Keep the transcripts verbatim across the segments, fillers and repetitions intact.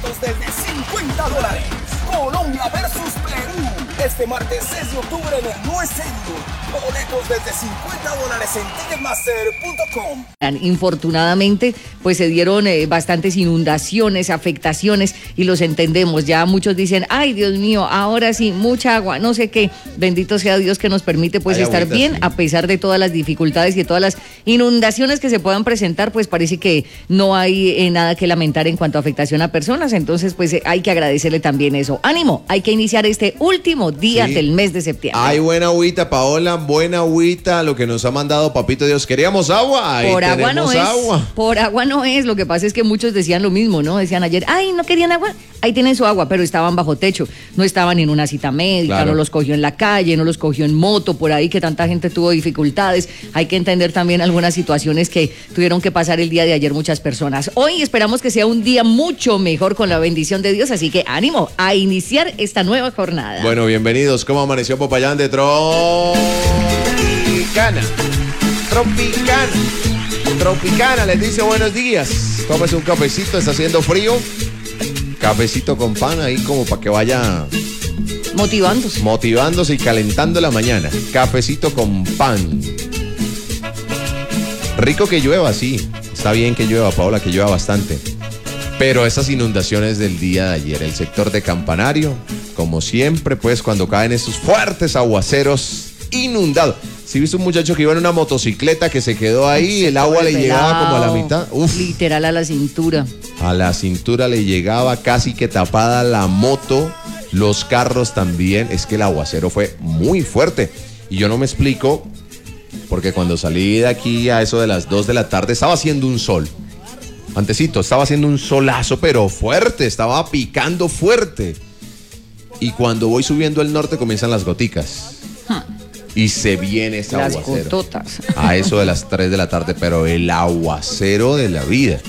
Desde cincuenta dólares. Colombia versus Perú. Este martes seis de octubre en el No Es Serio. Boletos desde cincuenta dólares en ticketmaster punto com. Infortunadamente, pues se dieron eh, bastantes inundaciones, afectaciones, y los entendemos. Ya muchos dicen, ay, Dios mío, ahora sí, mucha agua, no sé qué. Bendito sea Dios que nos permite pues Hay estar agüita, bien, sí. a pesar de todas las dificultades y de todas las inundaciones que se puedan presentar, pues parece que no hay eh, nada que lamentar en cuanto a afectación a personas. Entonces, pues eh, hay que agradecerle también eso. Ánimo, hay que iniciar este último día Sí. del mes de septiembre. Hay buena agüita, Paola, buena agüita, lo que nos ha mandado Papito Dios. ¿Queríamos agua? Ahí Por agua no tenemos es, agua. por agua no es, lo que pasa es que muchos decían lo mismo, ¿no? Decían ayer, ay, ¿no querían agua? Ahí tienen su agua, pero estaban bajo techo, no estaban en una cita médica, Claro. no los cogió en la calle, no los cogió en moto, por ahí que tanta gente tuvo dificultades. Hay que entender también algunas situaciones que tuvieron que pasar el día de ayer muchas personas. Hoy esperamos que sea un día mucho mejor con la bendición de Dios, así que ánimo a iniciar esta nueva jornada. Bueno, bienvenidos. ¿Cómo amaneció Popayán de Tropicana? Tropicana. Tropicana les dice buenos días. Tómese un cafecito, está haciendo frío. Cafecito con pan ahí como para que vaya Motivándose. motivándose y calentando la mañana. Cafecito con pan. Rico que llueva, sí. Está bien que llueva, Paola, que llueva bastante. Pero esas inundaciones del día de ayer, el sector de Campanario, como siempre, pues cuando caen esos fuertes aguaceros, inundado. Si viste un muchacho que iba en una motocicleta que se quedó ahí, el agua le llegaba como a la mitad. Uf. Literal a la cintura. A la cintura le llegaba casi que tapada la moto, los carros también. Es que el aguacero fue muy fuerte. Y yo no me explico, porque cuando salí de aquí a eso de las dos de la tarde estaba haciendo un sol. Antecito, estaba haciendo un solazo, pero fuerte, estaba picando fuerte. Y cuando voy subiendo el norte comienzan las goticas. Y se viene ese Las aguacero. gototas. A eso de las tres de la tarde, pero el aguacero de la vida.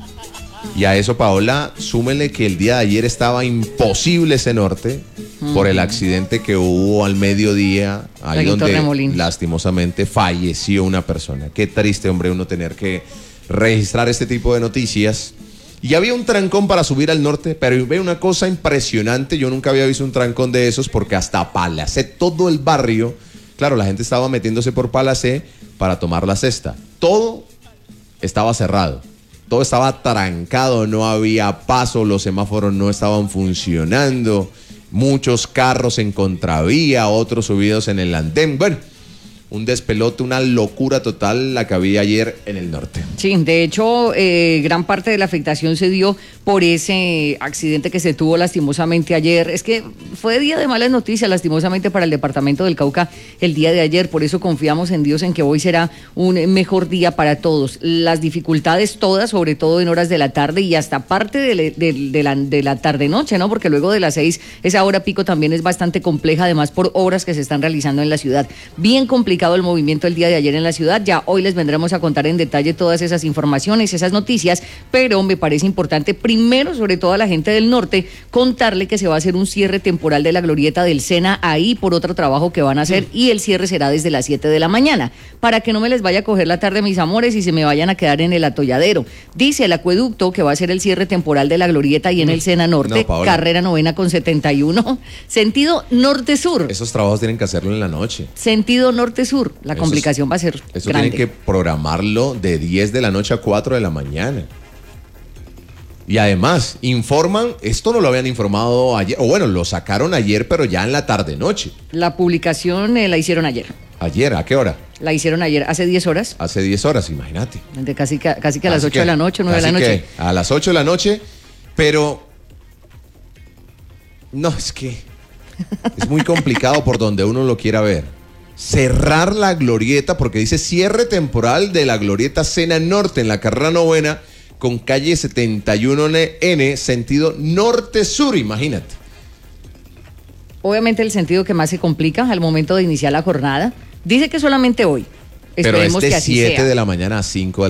Y a eso, Paola, súmenle que el día de ayer estaba imposible ese norte mm. por el accidente que hubo al mediodía, ahí Laguito donde Remolino. lastimosamente falleció una persona. Qué triste, hombre, uno tener que registrar este tipo de noticias. Y había un trancón para subir al norte, pero ve una cosa impresionante. Yo nunca había visto un trancón de esos porque hasta Palacé, todo el barrio, claro, la gente estaba metiéndose por Palacé para tomar la cesta. Todo estaba cerrado. Todo estaba trancado, no había paso, los semáforos no estaban funcionando, muchos carros en contravía, otros subidos en el andén. Bueno, un despelote, una locura total la que había ayer en el norte. Sí, de hecho, eh, gran parte de la afectación se dio por ese accidente que se tuvo lastimosamente ayer. Es que fue día de malas noticias, lastimosamente, para el departamento del Cauca el día de ayer. Por eso confiamos en Dios en que hoy será un mejor día para todos. Las dificultades todas, sobre todo en horas de la tarde y hasta parte de, le, de, de la, de la tarde-noche, ¿no? Porque luego de las seis, esa hora pico también es bastante compleja, además por obras que se están realizando en la ciudad. Bien complicado el movimiento el día de ayer en la ciudad. Ya hoy les vendremos a contar en detalle todas esas informaciones, esas noticias, pero me parece importante primero, sobre todo a la gente del norte, contarle que se va a hacer un cierre temporal de la glorieta del Sena ahí por otro trabajo que van a hacer, y el cierre será desde las siete de la mañana, para que no me les vaya a coger la tarde, mis amores, y se me vayan a quedar en el atolladero. Dice el acueducto que va a ser el cierre temporal de la glorieta ahí en el Sena Norte, No, Paola. carrera novena con setenta y uno, sentido norte-sur. Esos trabajos tienen que hacerlo en la noche. Sentido norte-sur. La Eso complicación es- va a ser Eso grande. tienen que programarlo de diez de la noche a cuatro de la mañana. Y además, informan, esto no lo habían informado ayer, o bueno, lo sacaron ayer, pero ya en la tarde-noche. La publicación eh, la hicieron ayer. Ayer, ¿a qué hora? La hicieron ayer, hace diez horas, Hace diez horas, imagínate. de casi, que- casi que a las Así ocho de la noche, nueve de la así noche. que a las ocho de la noche, pero no, es que es muy complicado por donde uno lo quiera ver. Cerrar la glorieta, porque dice cierre temporal de la glorieta Sena Norte en la carrera novena con calle setenta y uno N, sentido norte-sur, imagínate. Obviamente el sentido que más se complica al momento de iniciar la jornada. Dice que solamente hoy. Pero es Esperemos que de así siete sea. de la mañana a cinco de la